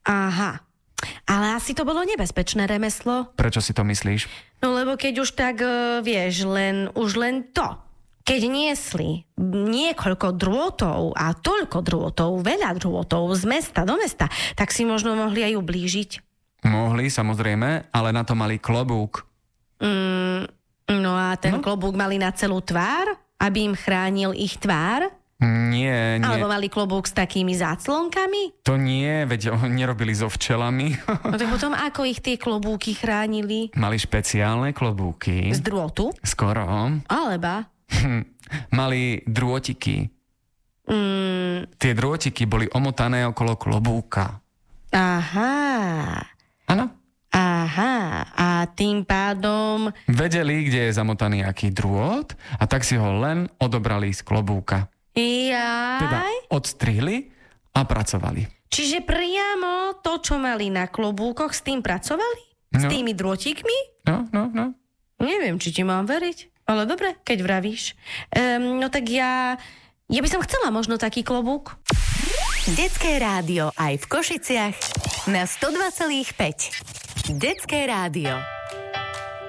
Aha. Ale asi to bolo nebezpečné remeslo. Prečo si to myslíš? No lebo keď už tak, vieš, už len to. Keď niesli niekoľko drôtov a toľko drôtov, veľa drôtov z mesta do mesta, tak si možno mohli aj ublížiť. Mohli, samozrejme, ale na to mali klobúk. No a ten klobúk mali na celú tvár, aby im chránil ich tvár? Nie. Alebo mali klobúk s takými záclonkami? To nie, veď nerobili so včelami. No tak potom ako ich tie klobúky chránili? Mali špeciálne klobúky. Z drôtu? Skoro. Alebo? Mali drôtiky. Tie drôtiky boli omotané okolo klobúka. Aha. Áno. Aha, a tým pádom... Vedeli, kde je zamotaný aký drôt a tak si ho len odobrali z klobúka. Jaj? Teda odstrihli a pracovali. Čiže priamo to, čo mali na klobúkoch, s tým pracovali? S tými drôtikmi? No. Neviem, či ti mám veriť, ale dobre, keď vravíš. No tak ja by som chcela možno taký klobúk. Detské rádio aj v Košiciach na 102,5. Detské rádio.